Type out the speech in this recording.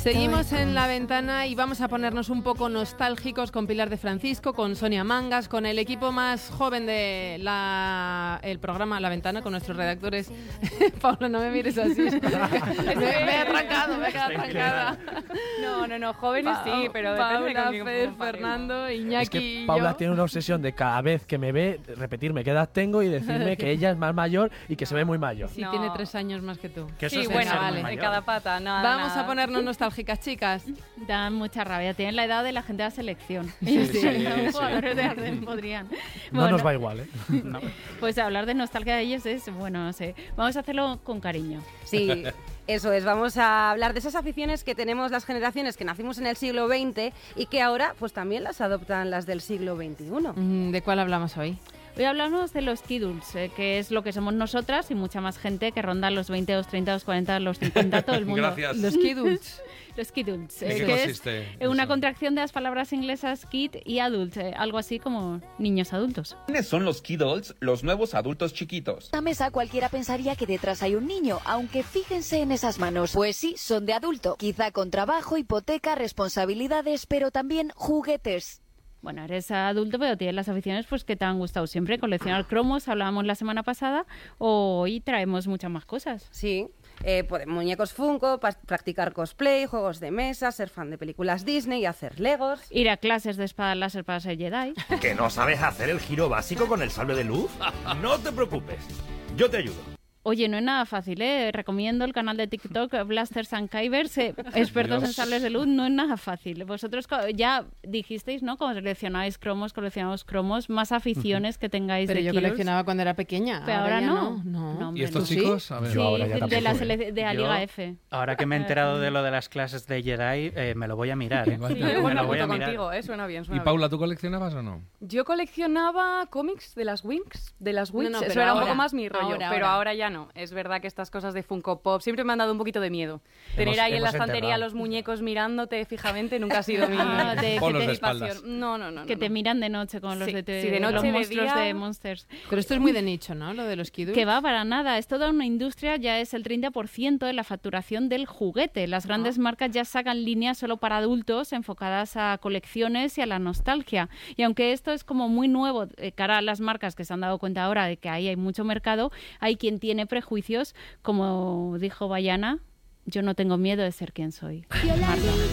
Seguimos en La Ventana y vamos a ponernos un poco nostálgicos con Pilar de Francisco, con Sonia Mangas, con el equipo más joven de el programa La Ventana, con nuestros redactores. Paula, no me mires así. me he atrancado, me he quedado atrancada. No, jóvenes sí, pero Paula, Fer, Fernando, Iñaki. Es que Paula tiene una obsesión de cada vez que me ve repetirme qué edad tengo y decirme que ella es más mayor y que se ve muy mayor. Sí, tiene 3 años más que tú. Que sí, bueno, vale, de cada pata. Vamos a ponernos nostálgicas, chicas. Dan mucha rabia. Tienen la edad de la gente de la selección. Sí. Los jugadores de Arden podrían. No nos va igual, ¿eh? No. Pues hablar de nostalgia de ellos es, bueno, no sé. Vamos a hacerlo con cariño. Sí, eso es. Vamos a hablar de esas aficiones que tenemos las generaciones que nacimos en el siglo XX y que ahora pues también las adoptan las del siglo XXI. ¿De cuál hablamos hoy? Hoy hablamos de los kiduls, que es lo que somos nosotras y mucha más gente que ronda los 20, los 30, los 40, los 50, todo el mundo. Gracias. Los kiduls. Los kiduls, ¿En qué que consiste es una eso? contracción de las palabras inglesas kid y adult, algo así como niños adultos. ¿Quiénes son los kidults, los nuevos adultos chiquitos? En la mesa cualquiera pensaría que detrás hay un niño, aunque fíjense en esas manos. Pues sí, son de adulto, quizá con trabajo, hipoteca, responsabilidades, pero también juguetes. Bueno, eres adulto, pero tienes las aficiones pues que te han gustado siempre. Coleccionar cromos, hablábamos la semana pasada, hoy traemos muchas más cosas. Sí, muñecos Funko, practicar cosplay, juegos de mesa, ser fan de películas Disney, hacer legos. Ir a clases de espadas láser para ser Jedi. ¿Que no sabes hacer el giro básico con el sable de luz? No te preocupes, yo te ayudo. Oye, no es nada fácil, ¿eh? Recomiendo el canal de TikTok Blasters and Kybers, expertos Dios. en sables de luz, no es nada fácil. Vosotros ya dijisteis, ¿no? Como coleccionáis cromos, más aficiones que tengáis Pero de yo Kiddles. coleccionaba cuando era pequeña. Pero ahora ya no. No. No, hombre, ¿Y estos no. chicos? A ver. Sí, Yo ahora ya de tampoco, de la Liga Yo, F. Ahora que me he enterado de lo de las clases de Jedi, me lo voy a mirar. Igual te- Me Yo lo voy a apunto mirar. contigo, suena bien. ¿Y Paula, tú coleccionabas o no? Yo coleccionaba cómics de las Winx, No, eso pero era un ahora, poco más mi rollo, pero ahora. ahora ya no. Es verdad que estas cosas de Funko Pop siempre me han dado un poquito de miedo. Tener ahí en la hemos estantería enterrado. los muñecos mirándote fijamente nunca ha sido mi, Polos mi de espaldas. pasión. No. Que te miran de noche con los Sí, de sí, de noche, los de monstruos día. de Monsters. Pero esto es muy de nicho, ¿no? Lo de los kiduls. Que va para nada, es toda una industria, ya es el 30% de la facturación del juguete. Las grandes marcas ya sacan líneas solo para adultos enfocadas a colecciones y a la nostalgia. Y aunque esto es como muy nuevo, cara a las marcas que se han dado cuenta ahora de que ahí hay mucho mercado, hay quien tiene prejuicios, como dijo Bayana, yo no tengo miedo de ser quien soy. Marta.